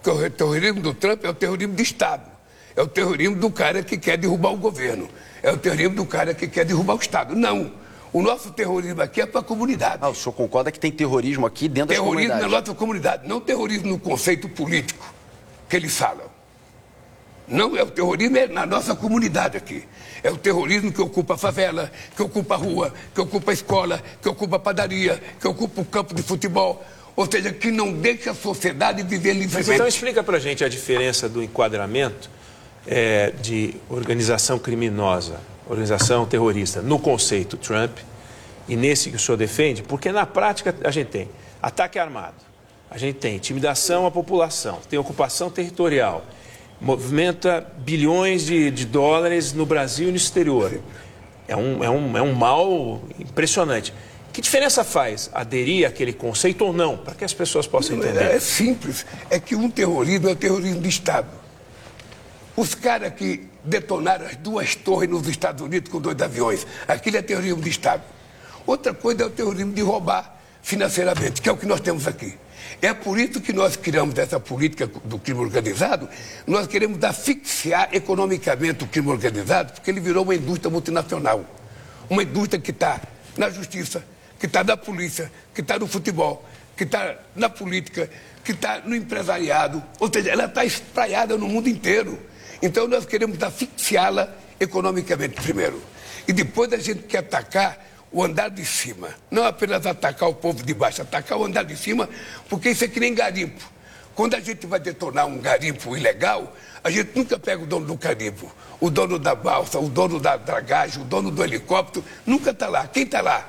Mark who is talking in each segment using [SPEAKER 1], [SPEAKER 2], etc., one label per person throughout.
[SPEAKER 1] que o terrorismo do Trump é o terrorismo de Estado. É o terrorismo do cara que quer derrubar o governo. É o terrorismo do cara que quer derrubar o Estado. Não. O nosso terrorismo aqui é para a comunidade.
[SPEAKER 2] O senhor concorda que tem terrorismo aqui dentro das comunidades?
[SPEAKER 1] Terrorismo na nossa comunidade, não terrorismo no conceito político que eles falam. Não, é o terrorismo na nossa comunidade aqui. É o terrorismo que ocupa a favela, que ocupa a rua, que ocupa a escola, que ocupa a padaria, que ocupa o campo de futebol. Ou seja, que não deixa a sociedade viver livremente.
[SPEAKER 3] Mas então explica pra gente a diferença do enquadramento de organização criminosa, organização terrorista, no conceito Trump e nesse que o senhor defende, porque na prática a gente tem ataque armado, a gente tem intimidação à população, tem ocupação territorial, movimenta bilhões de dólares no Brasil e no exterior. É um mal impressionante. Que diferença faz aderir àquele conceito ou não, para que as pessoas possam entender?
[SPEAKER 1] É simples. É que um terrorismo é o terrorismo de Estado. Os caras que detonaram as 2 torres nos Estados Unidos com 2 aviões, aquilo é terrorismo de Estado. Outra coisa é o terrorismo de roubar financeiramente, que é o que nós temos aqui. É por isso que nós criamos essa política do crime organizado. Nós queremos asfixiar economicamente o crime organizado, porque ele virou uma indústria multinacional. Uma indústria que está na justiça, que está na polícia, que está no futebol, que está na política, que está no empresariado. Ou seja, ela está espraiada no mundo inteiro. Então nós queremos asfixiá-la economicamente primeiro. E depois a gente quer atacar o andar de cima. Não apenas atacar o povo de baixo, atacar o andar de cima, porque isso é que nem garimpo. Quando a gente vai detonar um garimpo ilegal, a gente nunca pega o dono do garimpo, o dono da balsa, o dono da dragagem, o dono do helicóptero, nunca está lá. Quem está lá?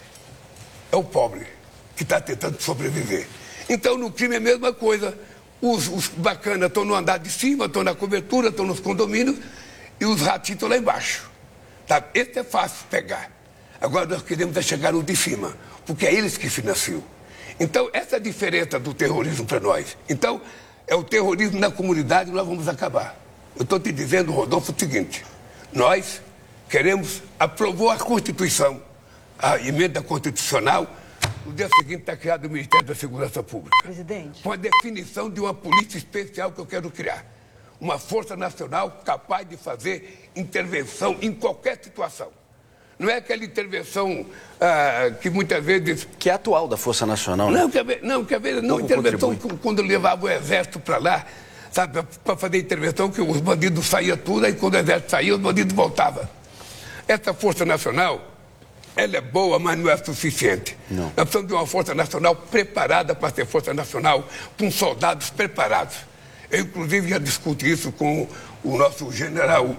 [SPEAKER 1] É o pobre, que está tentando sobreviver. Então, no crime é a mesma coisa. Os bacanas estão no andar de cima, estão na cobertura, estão nos condomínios, e os ratinhos estão lá embaixo. Tá? Esse é fácil pegar. Agora nós queremos chegar no de cima, porque é eles que financiam. Então, essa é a diferença do terrorismo para nós. Então, é o terrorismo na comunidade que nós vamos acabar. Eu estou te dizendo, Rodolfo, o seguinte: nós queremos, aprovou a Constituição, a emenda constitucional, no dia seguinte está criado o Ministério da Segurança Pública.
[SPEAKER 4] Presidente.
[SPEAKER 1] Com a definição de uma polícia especial que eu quero criar. Uma força nacional capaz de fazer intervenção em qualquer situação. Não é aquela intervenção que muitas vezes...
[SPEAKER 2] Que é atual da Força Nacional, né?
[SPEAKER 1] Quer ver, intervenção quando levava o exército para lá, sabe, para fazer intervenção, que os bandidos saíam tudo, aí quando o exército saía, os bandidos voltavam. Essa Força Nacional, ela é boa, mas não é suficiente.
[SPEAKER 2] Não.
[SPEAKER 1] Nós precisamos de uma Força Nacional preparada para ser Força Nacional, com soldados preparados. Eu, inclusive, já discuti isso com o nosso general,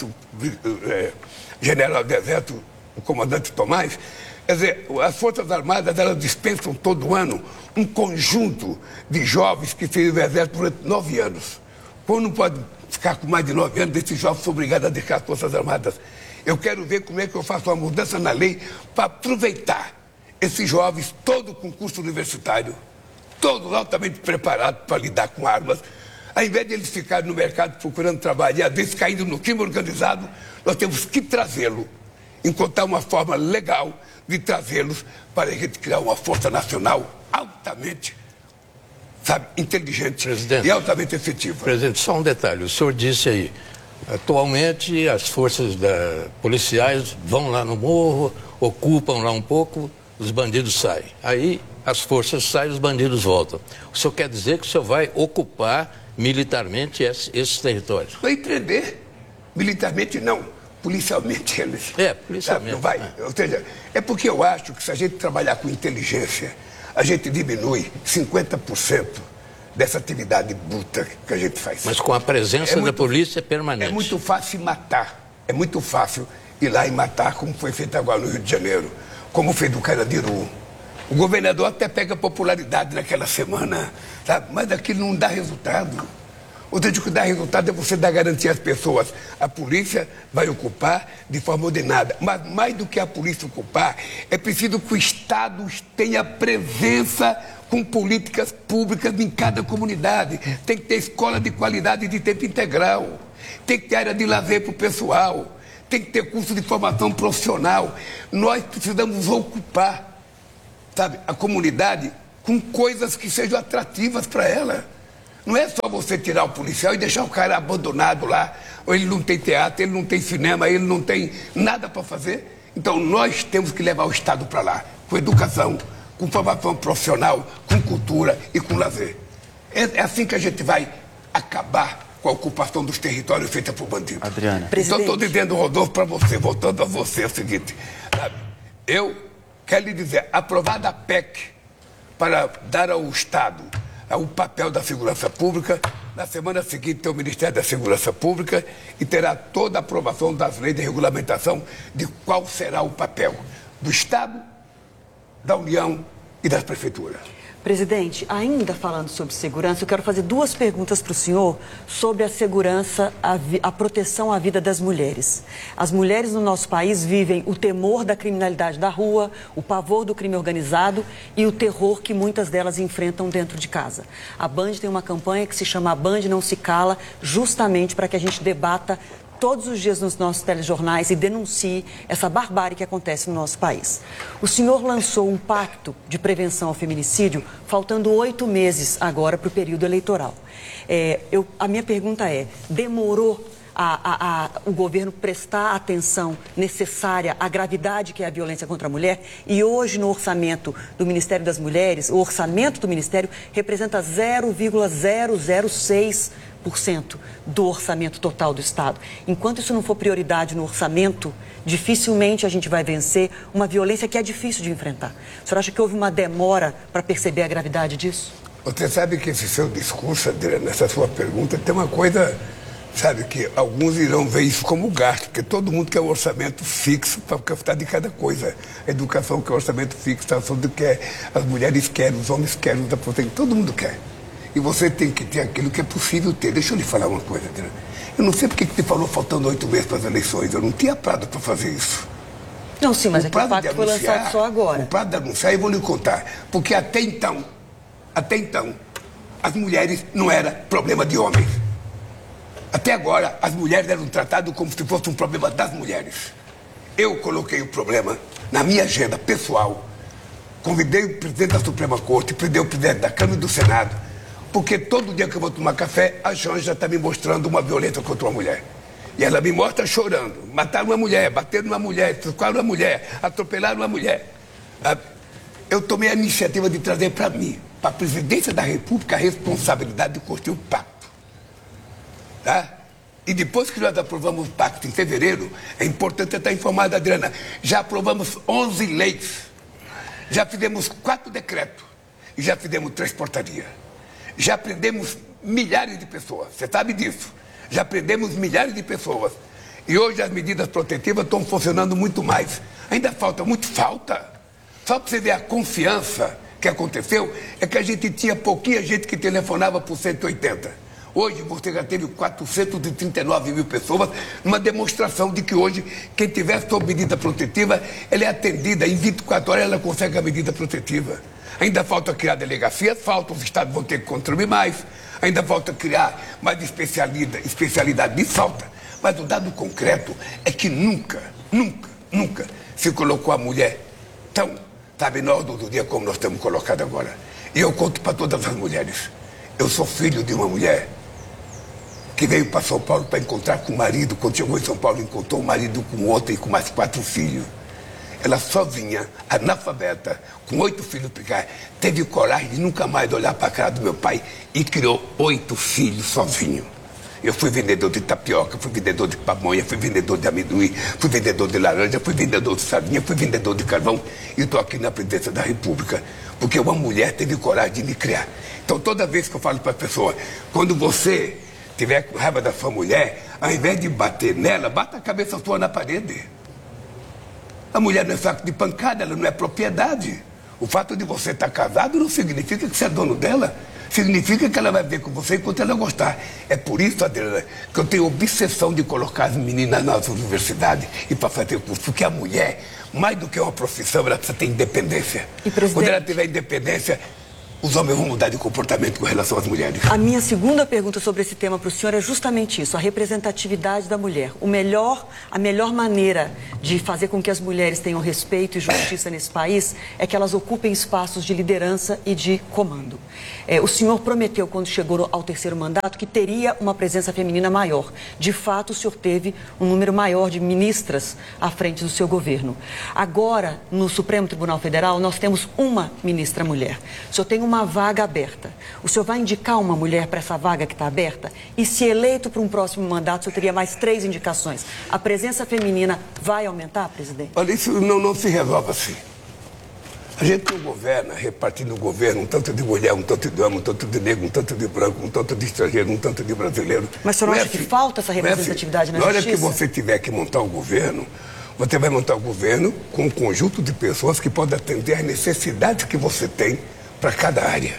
[SPEAKER 1] general do Exército, o comandante Tomás. Quer dizer, as Forças Armadas, elas dispensam todo ano um conjunto de jovens que servem o Exército durante 9 anos. Quando não pode ficar com mais de 9 anos, esses jovens são obrigados a deixar as Forças Armadas. Eu quero ver como é que eu faço uma mudança na lei para aproveitar esses jovens, todo com curso universitário, todos altamente preparados para lidar com armas. Ao invés de eles ficarem no mercado procurando trabalho e às vezes caindo no crime organizado, nós temos que trazê-lo, encontrar uma forma legal de trazê-los para a gente criar uma força nacional altamente, sabe, inteligente,
[SPEAKER 5] Presidente,
[SPEAKER 1] e altamente efetiva.
[SPEAKER 5] Presidente, só um detalhe. O senhor disse aí, atualmente as forças policiais vão lá no morro, ocupam lá um pouco, os bandidos saem. Aí as forças saem, os bandidos voltam. O senhor quer dizer que o senhor vai ocupar militarmente esses territórios?
[SPEAKER 1] Vai entender. Militarmente não, policialmente eles.
[SPEAKER 5] Policialmente.
[SPEAKER 1] Não vai. Ou seja, é porque eu acho que se a gente trabalhar com inteligência, a gente diminui 50% dessa atividade bruta que a gente faz.
[SPEAKER 5] Mas com a presença da polícia permanente.
[SPEAKER 1] É muito fácil matar. É muito fácil ir lá e matar, como foi feito agora no Rio de Janeiro, como fez do Carandiru. O governador até pega popularidade naquela semana, sabe? Mas aquilo não dá resultado. O que dá resultado é você dar garantia às pessoas. A polícia vai ocupar de forma ordenada. Mas mais do que a polícia ocupar, é preciso que o Estado tenha presença com políticas públicas em cada comunidade. Tem que ter escola de qualidade de tempo integral. Tem que ter área de lazer para o pessoal. Tem que ter curso de formação profissional. Nós precisamos ocupar, sabe, a comunidade com coisas que sejam atrativas para ela. Não é só você tirar o policial e deixar o cara abandonado lá, ou ele não tem teatro, ele não tem cinema, ele não tem nada para fazer. Então nós temos que levar o Estado para lá, com educação, com formação profissional, com cultura e com lazer. É assim que a gente vai acabar com a ocupação dos territórios feita por bandidos.
[SPEAKER 2] Adriana.
[SPEAKER 1] Então estou dizendo, Rodolfo, para você, voltando a você, é o seguinte, sabe? Eu quero lhe dizer, aprovada a PEC para dar ao Estado o papel da segurança pública, na semana seguinte tem o Ministério da Segurança Pública e terá toda a aprovação das leis de regulamentação de qual será o papel do Estado, da União e das prefeituras.
[SPEAKER 4] Presidente, ainda falando sobre segurança, eu quero fazer duas perguntas para o senhor sobre a segurança, a proteção à vida das mulheres. As mulheres no nosso país vivem o temor da criminalidade da rua, o pavor do crime organizado e o terror que muitas delas enfrentam dentro de casa. A Band tem uma campanha que se chama A Band Não Se Cala, justamente para que a gente debata todos os dias nos nossos telejornais e denuncie essa barbárie que acontece no nosso país. O senhor lançou um pacto de prevenção ao feminicídio, faltando 8 meses agora para o período eleitoral. A minha pergunta é, demorou o governo prestar a atenção necessária à gravidade que é a violência contra a mulher? E hoje no orçamento do Ministério das Mulheres, o orçamento do Ministério representa 0,006% do orçamento total do Estado. Enquanto isso não for prioridade no orçamento, dificilmente a gente vai vencer uma violência que é difícil de enfrentar. O senhor acha que houve uma demora para perceber a gravidade disso?
[SPEAKER 1] Você sabe que esse seu discurso, Adriana, nessa sua pergunta, tem uma coisa, sabe, que alguns irão ver isso como gasto, porque todo mundo quer um orçamento fixo para gastar de cada coisa. A educação quer orçamento fixo, a saúde quer, as mulheres querem, os homens querem, os aposentos, todo mundo quer. E você tem que ter aquilo que é possível ter. Deixa eu lhe falar uma coisa, Adriana. Eu não sei porque que você falou faltando 8 meses para as eleições. Eu não tinha prazo para fazer isso.
[SPEAKER 4] Não, sim, mas é que o pacto foi lançado só agora.
[SPEAKER 1] O prazo de anunciar, eu vou lhe contar. Porque até então, as mulheres não eram problema de homens. Até agora, as mulheres eram tratadas como se fosse um problema das mulheres. Eu coloquei o problema na minha agenda pessoal. Convidei o presidente da Suprema Corte, convidei o presidente da Câmara e do Senado. Porque todo dia que eu vou tomar café, a Janja está me mostrando uma violência contra uma mulher. E ela me mostra chorando. Mataram uma mulher, bateram uma mulher, trocaram uma mulher, atropelaram uma mulher. Eu tomei a iniciativa de trazer para mim, para a presidência da República, a responsabilidade de construir o pacto. Tá? E depois que nós aprovamos o pacto em fevereiro, é importante estar informado, Adriana, já aprovamos 11 leis, já fizemos 4 decretos e já fizemos 3 portarias. Já prendemos milhares de pessoas, você sabe disso. Já prendemos milhares de pessoas. E hoje as medidas protetivas estão funcionando muito mais. Ainda falta, muito falta. Só para você ver a confiança que aconteceu, é que a gente tinha pouquinha gente que telefonava por 180. Hoje você já teve 439 mil pessoas, numa demonstração de que hoje, quem tiver sob medida protetiva, ela é atendida. Em 24 horas ela consegue a medida protetiva. Ainda falta criar delegacias, os estados vão ter que construir mais. Ainda falta criar mais especialidade de falta. Mas o dado concreto é que nunca se colocou a mulher tão, sabe, na ordem do dia como nós estamos colocados agora. E eu conto para todas as mulheres. Eu sou filho de uma mulher que veio para São Paulo para encontrar com o marido. Quando chegou em São Paulo, encontrou o marido com outra e com mais 4 filhos. Ela sozinha, analfabeta, com 8 filhos pequenos, teve coragem de nunca mais olhar para a cara do meu pai e criou 8 filhos sozinho. Eu fui vendedor de tapioca, fui vendedor de pamonha, fui vendedor de amendoim, fui vendedor de laranja, fui vendedor de sardinha, fui vendedor de carvão e estou aqui na presidência da República porque uma mulher teve coragem de me criar. Então toda vez que eu falo para a pessoa, quando você tiver com raiva da sua mulher, ao invés de bater nela, bata a cabeça sua na parede. A mulher não é saco de pancada, ela não é propriedade. O fato de você estar casado não significa que você é dono dela. Significa que ela vai ver com você enquanto ela gostar. É por isso, Adriana, que eu tenho obsessão de colocar as meninas nas universidades e para fazer curso. Porque a mulher, mais do que uma profissão, ela precisa ter independência. Quando ela tiver independência, os homens vão mudar de comportamento com relação às mulheres.
[SPEAKER 4] A minha segunda pergunta sobre esse tema para o senhor é justamente isso, a representatividade da mulher. A melhor maneira de fazer com que as mulheres tenham respeito e justiça nesse país é que elas ocupem espaços de liderança e de comando. O senhor prometeu, quando chegou ao terceiro mandato, que teria uma presença feminina maior. De fato, o senhor teve um número maior de ministras à frente do seu governo. Agora, no Supremo Tribunal Federal, nós temos uma ministra mulher. O senhor tem uma vaga aberta. O senhor vai indicar uma mulher para essa vaga que está aberta? E se eleito para um próximo mandato, o senhor teria mais 3 indicações. A presença feminina vai aumentar, presidente?
[SPEAKER 1] Olha, isso não se resolve assim. A gente não governa repartindo o governo, um tanto de mulher, um tanto de homem, um tanto de negro, um tanto de branco, um tanto de estrangeiro, um tanto de brasileiro.
[SPEAKER 4] Mas o senhor não acha que falta essa representatividade na justiça?
[SPEAKER 1] Na hora que você tiver que montar o governo, você vai montar o governo com um conjunto de pessoas que podem atender às necessidades que você tem para cada área.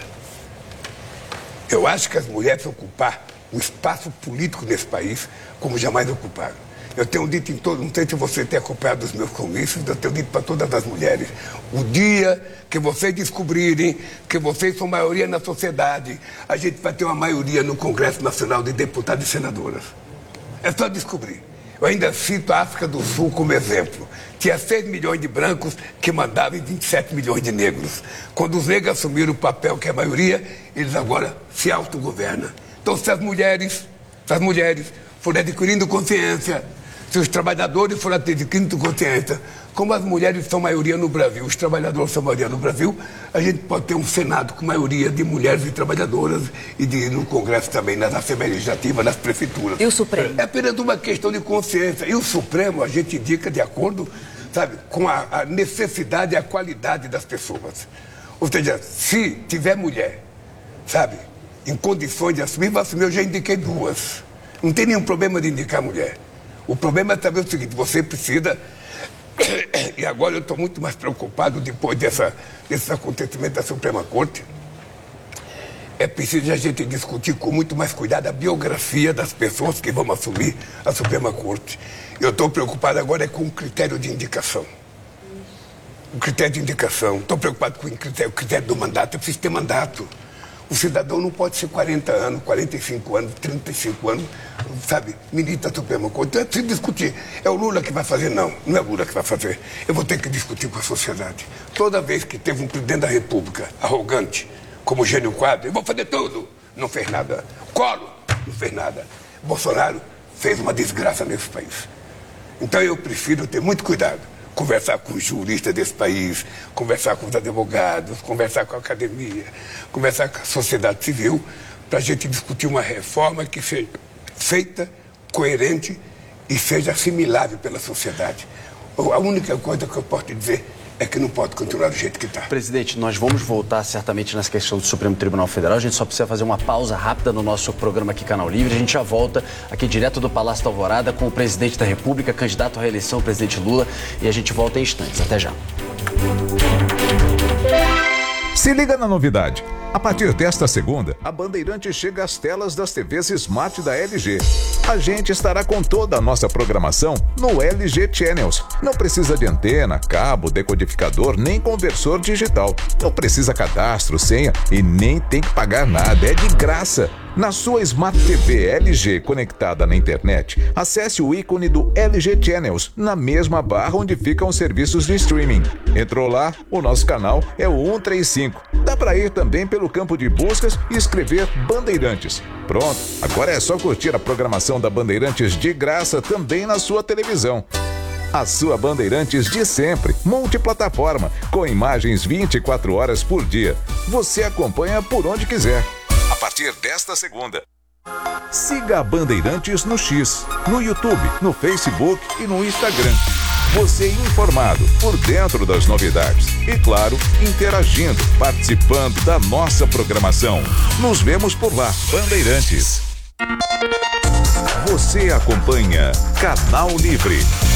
[SPEAKER 1] Eu acho que as mulheres ocupar o espaço político nesse país como jamais ocuparam. Eu tenho dito em todo, não sei se você tem acompanhado os meus comícios, eu tenho dito para todas as mulheres, o dia que vocês descobrirem que vocês são maioria na sociedade, a gente vai ter uma maioria no Congresso Nacional de deputados e senadoras. É só descobrir. Eu ainda cito a África do Sul como exemplo. Tinha 6 milhões de brancos que mandavam e 27 milhões de negros. Quando os negros assumiram o papel que é a maioria, eles agora se autogovernam. Então, se as mulheres forem adquirindo consciência, se os trabalhadores forem adquirindo consciência, como as mulheres são maioria no Brasil, os trabalhadores são maioria no Brasil, a gente pode ter um Senado com maioria de mulheres e trabalhadoras e no Congresso também, nas Assembleias Legislativas, nas prefeituras.
[SPEAKER 4] E o Supremo?
[SPEAKER 1] É apenas uma questão de consciência. E o Supremo a gente indica de acordo, sabe, com a necessidade e a qualidade das pessoas. Ou seja, se tiver mulher, sabe, em condições de assumir, vai assumir. Eu já indiquei 2. Não tem nenhum problema de indicar mulher. O problema é saber o seguinte, você precisa, e agora eu estou muito mais preocupado depois desse acontecimento da Suprema Corte, é preciso a gente discutir com muito mais cuidado a biografia das pessoas que vão assumir a Suprema Corte. Eu estou preocupado agora com o critério de indicação. O critério de indicação. Estou preocupado com o critério do mandato. É preciso ter mandato. O cidadão não pode ser 40 anos, 45 anos, 35 anos, sabe, ministro da Suprema Corte. Então é preciso discutir. É o Lula que vai fazer? Não é o Lula que vai fazer. Eu vou ter que discutir com a sociedade. Toda vez que teve um presidente da República arrogante, como Jânio Quadros, eu vou fazer tudo. Não fez nada. Collor não fez nada. Bolsonaro fez uma desgraça nesse país. Então eu prefiro ter muito cuidado. Conversar com os juristas desse país, conversar com os advogados, conversar com a academia, conversar com a sociedade civil, para a gente discutir uma reforma que seja feita, coerente e seja assimilável pela sociedade. A única coisa que eu posso te dizer é que não pode continuar do jeito que está.
[SPEAKER 2] Presidente, nós vamos voltar certamente nessa questão do Supremo Tribunal Federal. A gente só precisa fazer uma pausa rápida no nosso programa aqui, Canal Livre. A gente já volta aqui direto do Palácio da Alvorada com o presidente da República, candidato à reeleição, o presidente Lula. E a gente volta em instantes. Até já.
[SPEAKER 6] Se liga na novidade. A partir desta segunda, a Bandeirantes chega às telas das TVs Smart da LG. A gente estará com toda a nossa programação no LG Channels. Não precisa de antena, cabo, decodificador, nem conversor digital. Não precisa cadastro, senha e nem tem que pagar nada. É de graça. Na sua Smart TV LG conectada na internet, acesse o ícone do LG Channels na mesma barra onde ficam os serviços de streaming. Entrou lá, o nosso canal é o 135. Dá para ir também pelo campo de buscas e escrever Bandeirantes. Pronto, agora é só curtir a programação da Bandeirantes de graça também na sua televisão. A sua Bandeirantes de sempre, multiplataforma, com imagens 24 horas por dia. Você acompanha por onde quiser. A partir desta segunda. Siga a Bandeirantes no X, no YouTube, no Facebook e no Instagram. Você informado, por dentro das novidades. E claro, interagindo, participando da nossa programação. Nos vemos por lá, Bandeirantes. Você acompanha Canal Livre.